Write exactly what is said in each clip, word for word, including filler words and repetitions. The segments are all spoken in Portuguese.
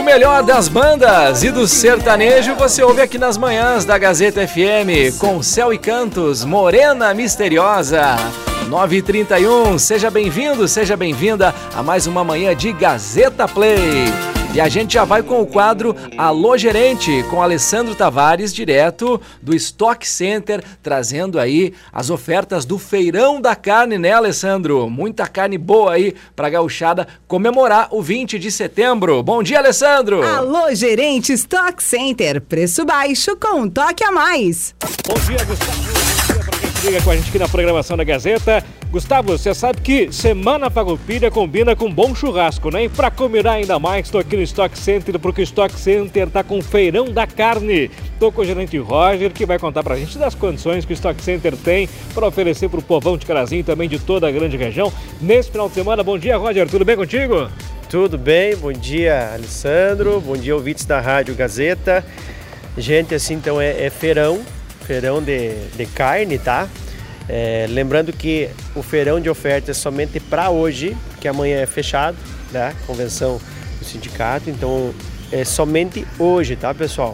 melhor das bandas e do sertanejo você ouve aqui nas manhãs da Gazeta F M, com Céu e Cantos, Morena Misteriosa. nove e trinta e um, seja bem-vindo, seja bem-vinda a mais uma manhã de Gazeta Play. E a gente já vai com o quadro Alô Gerente, com Alessandro Tavares, direto do Stock Center, trazendo aí as ofertas do Feirão da Carne, né, Alessandro? Muita carne boa aí pra gauchada comemorar o vinte de setembro. Bom dia, Alessandro! Alô Gerente Stock Center, preço baixo com um toque a mais. Bom dia, Gustavo. Bom dia pra quem liga com a gente aqui na programação da Gazeta. Gustavo, você sabe que Semana Farroupilha combina com bom churrasco, né? E pra combinar ainda mais, estou aqui no Stock Center, porque o Stock Center tá com o Feirão da Carne. Tô com o gerente Roger, que vai contar pra gente das condições que o Stock Center tem para oferecer pro povão de Carazinho e também de toda a grande região nesse final de semana. Bom dia, Roger, tudo bem contigo? Tudo bem, bom dia, Alessandro, bom dia, ouvintes da Rádio Gazeta. Gente, assim, então é, é feirão, feirão de, de carne, tá? É, lembrando que o feirão de oferta é somente para hoje, que amanhã é fechado, né? Convenção do sindicato, então é somente hoje, tá, pessoal?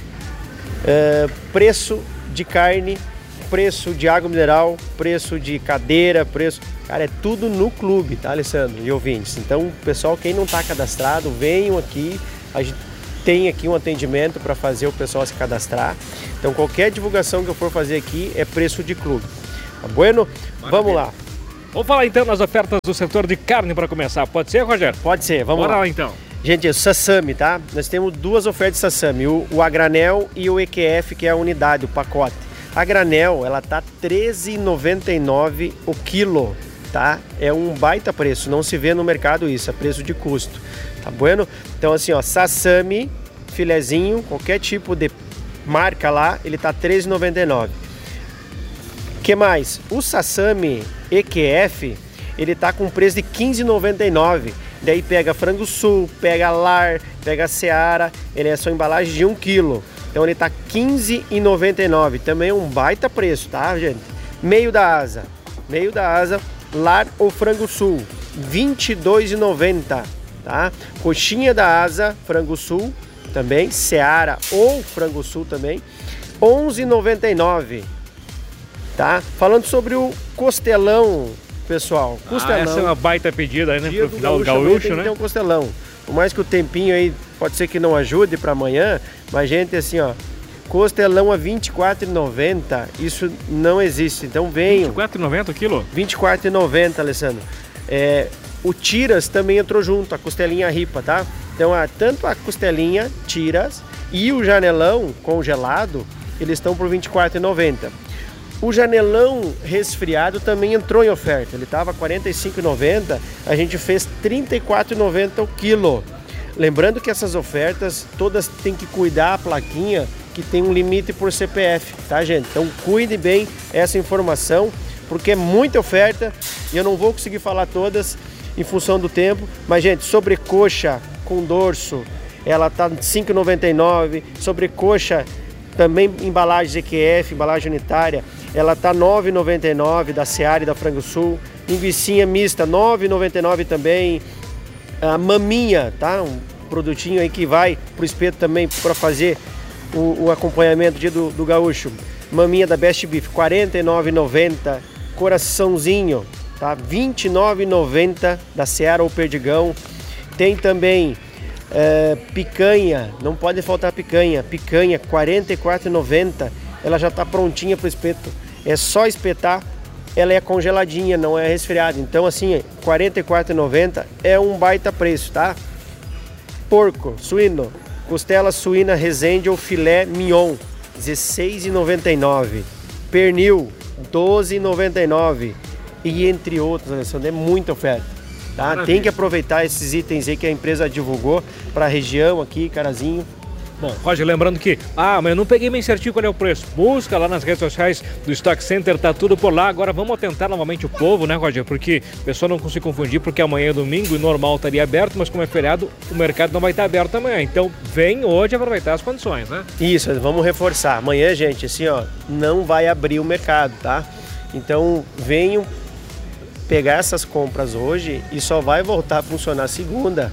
É, preço de carne, preço de água mineral, preço de cadeira, preço... Cara, é tudo no clube, tá, Alessandro e ouvintes? Então, pessoal, quem não está cadastrado, venham aqui, a gente tem aqui um atendimento para fazer o pessoal se cadastrar. Então, qualquer divulgação que eu for fazer aqui é preço de clube. Tá bueno? Maravilha. Vamos lá. Vamos falar então nas ofertas do setor de carne para começar. Pode ser, Rogério? Pode ser, vamos Bora lá. lá então. Gente, o sassami, tá? Nós temos duas ofertas de sassami, o, o a granel e o E Q F, que é a unidade, o pacote. A granel, ela tá treze reais e noventa e nove centavos o quilo, tá? É um baita preço, não se vê no mercado isso, é preço de custo, tá bueno? Então assim, ó, sassami, filezinho, qualquer tipo de marca lá, ele tá treze reais e noventa e nove centavos. Que mais? O sassami E Q F, ele tá com preço de quinze reais e noventa e nove centavos. Daí pega frango sul, pega lar, pega seara, ele é só embalagem de um quilo. Então ele tá quinze reais e noventa e nove centavos. Também é um baita preço, tá, gente? Meio da asa, meio da asa, lar ou frango sul, vinte e dois reais e noventa centavos, tá? Coxinha da asa, frango sul, também, seara ou frango sul também, onze reais e noventa e nove centavos. Tá? Falando sobre o costelão, pessoal. Costelão. Ah, essa é uma baita pedida aí, né? Dia Pro final do gaúcho, gaúcho, tem né? que ter um costelão. Por mais que o tempinho aí pode ser que não ajude para amanhã, mas gente, assim, ó, costelão a vinte e quatro reais e noventa centavos, isso não existe. Então venham. vinte e quatro reais e noventa centavos o quilo? vinte e quatro reais e noventa centavos, Alessandro. É, o tiras também entrou junto, a costelinha ripa, tá? Então, a, tanto a costelinha, tiras, e o janelão congelado, eles estão por vinte e quatro reais e noventa centavos. O janelão resfriado também entrou em oferta, ele estava quarenta e cinco reais e noventa centavos, a gente fez trinta e quatro reais e noventa centavos o quilo. Lembrando que essas ofertas, todas tem que cuidar a plaquinha, que tem um limite por C P F, tá, gente? Então cuide bem essa informação, porque é muita oferta e eu não vou conseguir falar todas em função do tempo, mas, gente, sobrecoxa com dorso, ela tá cinco reais e noventa e nove centavos, sobrecoxa também embalagem E Q F, embalagem unitária, ela tá nove reais e noventa e nove centavos da Seara e da Frango Sul, linguicinha mista nove reais e noventa e nove centavos também, a maminha, tá? Um produtinho aí que vai pro espeto também para fazer o, o acompanhamento dia do, do gaúcho. Maminha da Best Beef, quarenta e nove reais e noventa centavos, coraçãozinho, tá? vinte e nove reais e noventa centavos da Seara ou Perdigão. Tem também é, picanha, não pode faltar picanha, picanha quarenta e quatro reais e noventa centavos, ela já está prontinha para o espeto, é só espetar, ela é congeladinha, não é resfriada, então assim, quarenta e quatro reais e noventa centavos é um baita preço, tá? Porco, suíno, costela suína Resende ou filé mignon, dezesseis reais e noventa e nove centavos, pernil, doze reais e noventa e nove centavos, e entre outros, Alessandro, é muita oferta. Tá? Tem que aproveitar esses itens aí que a empresa divulgou para a região aqui, Carazinho. Bom, Roger, lembrando que, ah, mas eu não peguei bem certinho qual é o preço. Busca lá nas redes sociais do Stock Center, tá tudo por lá. Agora vamos atentar novamente o povo, né, Roger? Porque a pessoa não consegue confundir, porque amanhã é domingo e normal estaria aberto, mas como é feriado, o mercado não vai estar aberto amanhã. Então vem hoje aproveitar as condições, né? Isso, vamos reforçar. Amanhã, gente, assim, ó, não vai abrir o mercado, tá? Então venham pegar essas compras hoje e só vai voltar a funcionar segunda.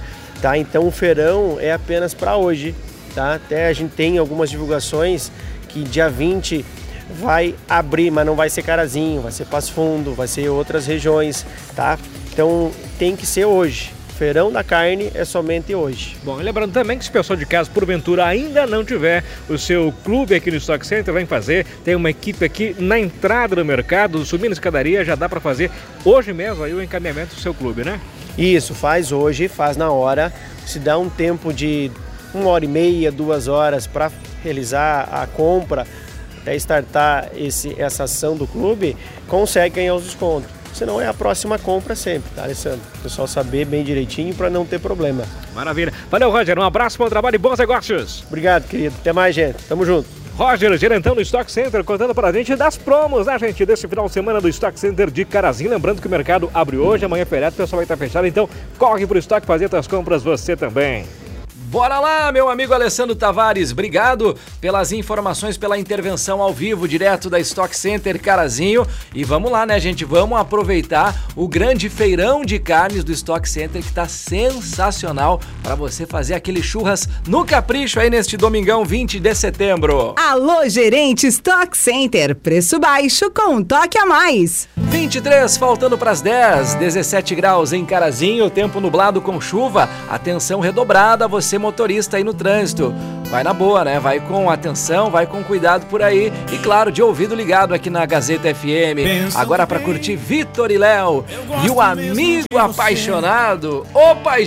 tá? Então o feirão é apenas para hoje, tá? Até a gente tem algumas divulgações que dia vinte vai abrir, mas não vai ser Carazinho, vai ser Passo Fundo, vai ser outras regiões, tá? Então tem que ser hoje. Feirão da carne é somente hoje. Bom, e lembrando também que se o pessoal de casa, porventura, ainda não tiver o seu clube aqui no Stock Center, vem fazer. Tem uma equipe aqui na entrada do mercado, subindo a escadaria, já dá para fazer hoje mesmo aí o encaminhamento do seu clube, né? Isso, faz hoje, faz na hora. Se dá um tempo de uma hora e meia, duas horas para realizar a compra, até startar esse, essa ação do clube, consegue ganhar os descontos. Senão é a próxima compra sempre, tá, Alessandro? O pessoal saber bem direitinho para não ter problema. Maravilha. Valeu, Roger. Um abraço, bom trabalho e bons negócios. Obrigado, querido. Até mais, gente. Tamo junto. Roger, gerentão do Stock Center, contando pra gente das promos, né, gente? Desse final de semana do Stock Center de Carazinho. Lembrando que o mercado abre hoje, amanhã é feriado, o pessoal vai estar fechado. Então, corre pro Stock fazer suas compras você também. Bora lá, meu amigo Alessandro Tavares, obrigado pelas informações, pela intervenção ao vivo, direto da Stock Center Carazinho. E vamos lá, né, gente? Vamos aproveitar o grande feirão de carnes do Stock Center, que tá sensacional para você fazer aquele churras no capricho aí neste domingão vinte de setembro. Alô, gerente Stock Center, preço baixo com um toque a mais. vinte e três, faltando para as dez, dezessete graus em Carazinho, tempo nublado com chuva, atenção redobrada, você motorista aí no trânsito. Vai na boa, né? Vai com atenção, vai com cuidado por aí e, claro, de ouvido ligado aqui na Gazeta F M. Agora para curtir Vitor e Léo e o amigo apaixonado, o paixão.